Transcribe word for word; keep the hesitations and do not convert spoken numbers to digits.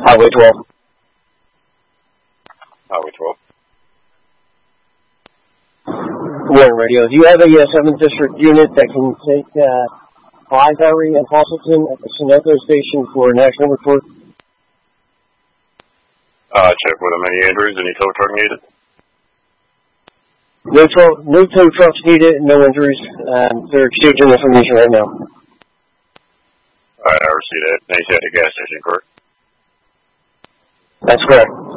Highway twelve. Highway twelve. Warren Radio. Do you have a uh, seventh District unit that can take uh, Five Harry and Fossilton at the Sunoco station for a national report? Uh, check with them. Any injuries? Any tow truck needed? No, tro- no tow trucks needed, no injuries. Um, they're exchanging information right now. Alright, I received that. They said at the gas station, correct? That's correct.